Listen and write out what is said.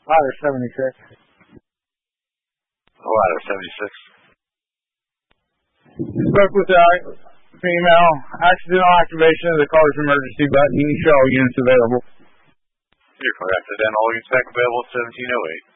Ladder 76. Ladder 76. Spoke with the female. Accidental activation of the car's emergency button. Show all units available. Here for accidental, all units back available 1708.